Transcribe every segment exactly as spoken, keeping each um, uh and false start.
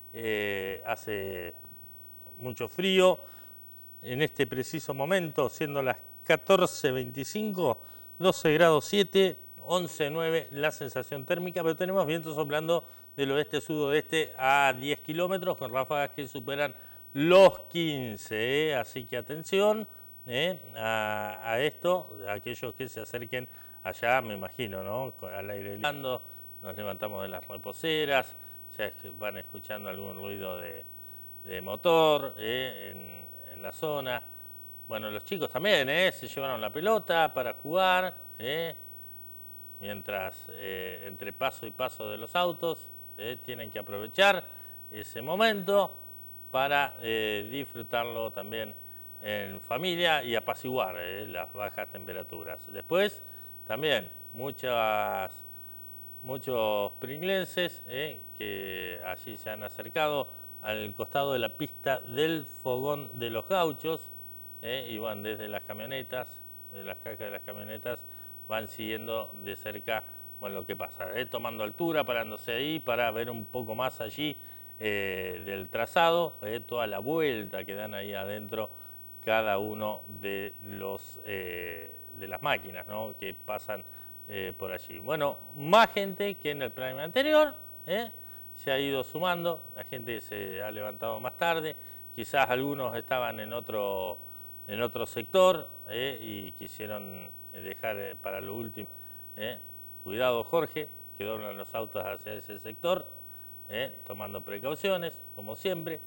eh, hace mucho frío. En este preciso momento, siendo las catorce veinticinco, doce grados siete, once nueve la sensación térmica, pero tenemos vientos soplando del oeste-sudoeste a diez kilómetros con ráfagas que superan los quince, ¿eh? Así que atención ¿eh? a, a esto, a aquellos que se acerquen allá, me imagino, ¿no? Al aire libre, nos levantamos de las reposeras, ya van escuchando algún ruido de, de motor ¿eh? en, en la zona. Bueno, los chicos también ¿eh? se llevaron la pelota para jugar, ¿eh? mientras eh, entre paso y paso de los autos eh, tienen que aprovechar ese momento para eh, disfrutarlo también en familia y apaciguar eh, las bajas temperaturas. Después también muchas, muchos pringlenses eh, que allí se han acercado al costado de la pista del Fogón de los Gauchos eh, y van desde las camionetas, de las cajas de las camionetas, van siguiendo de cerca bueno, lo que pasa, eh, tomando altura, parándose ahí para ver un poco más allí eh, del trazado, eh, toda la vuelta que dan ahí adentro cada uno de, los, eh, de las máquinas ¿no? que pasan eh, por allí. Bueno, más gente que en el programa anterior, eh, se ha ido sumando, la gente se ha levantado más tarde, quizás algunos estaban en otro, en otro sector eh, y quisieron dejar eh, para lo último. Eh. Cuidado Jorge, que doblan los autos hacia ese sector, eh, tomando precauciones, como siempre.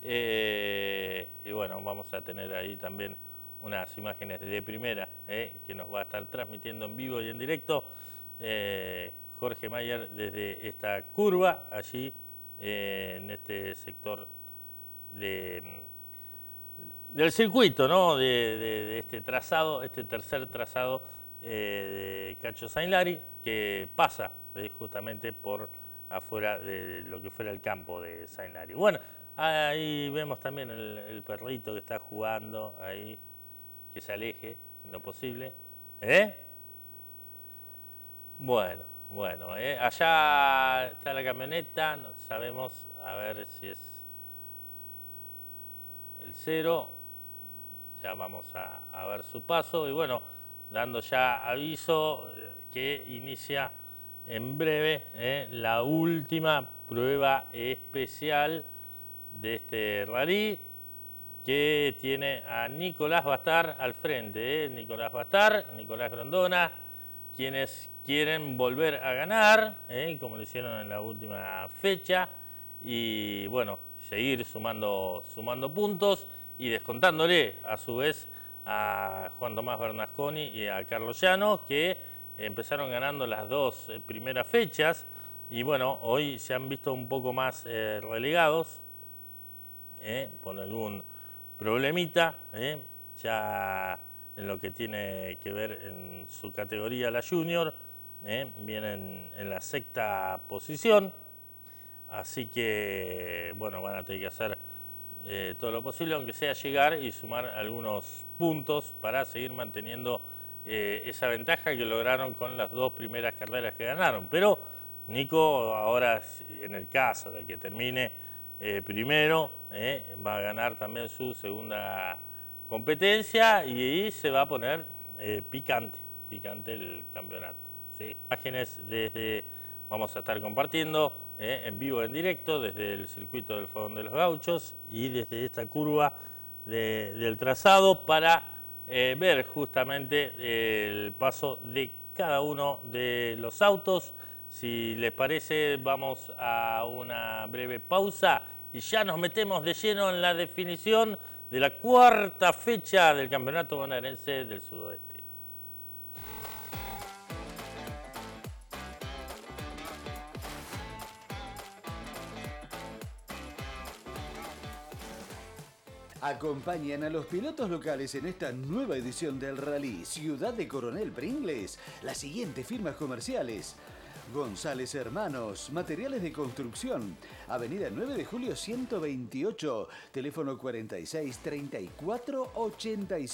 Eh, y bueno, vamos a tener ahí también unas imágenes de primera eh, que nos va a estar transmitiendo en vivo y en directo eh, Jorge Mayer desde esta curva, allí eh, en este sector de, del circuito, ¿no? de, de, de este trazado, este tercer trazado Eh, de Cacho Sainlari, que pasa eh, justamente por afuera de lo que fuera el campo de Sainlari. Bueno, ahí vemos también el, el perrito que está jugando ahí, que se aleje en lo posible. ¿Eh? Bueno, bueno, eh. allá está la camioneta, no sabemos a ver si es el cero, ya vamos a, a ver su paso y bueno, dando ya aviso que inicia en breve eh, la última prueba especial de este rally que tiene a Nicolás Bastar al frente. Eh. Nicolás Bastar, Nicolás Grondona, quienes quieren volver a ganar, eh, como lo hicieron en la última fecha, y bueno, seguir sumando, sumando puntos y descontándole a su vez a Juan Tomás Bernasconi y a Carlos Llanos, que empezaron ganando las dos primeras fechas y bueno, hoy se han visto un poco más eh, relegados eh, por algún problemita, eh, ya en lo que tiene que ver en su categoría la Junior, eh, vienen en la sexta posición, así que bueno, van a tener que hacer Eh, todo lo posible, aunque sea llegar y sumar algunos puntos para seguir manteniendo eh, esa ventaja que lograron con las dos primeras carreras que ganaron. Pero Nico ahora, en el caso de que termine eh, primero, eh, va a ganar también su segunda competencia y ahí se va a poner eh, picante, picante el campeonato. ¿Sí? Imágenes desde, vamos a estar compartiendo Eh, en vivo, en directo, desde el circuito del Fogón de los Gauchos y desde esta curva de, del trazado para eh, ver justamente el paso de cada uno de los autos. Si les parece, vamos a una breve pausa y ya nos metemos de lleno en la definición de la cuarta fecha del Campeonato Bonaerense del Sudoeste. Acompañan a los pilotos locales en esta nueva edición del Rally Ciudad de Coronel Pringles las siguientes firmas comerciales: González Hermanos, materiales de construcción, Avenida nueve de julio ciento veintiocho, teléfono cuarenta y seis, treinta y cuatro, ochenta y cinco.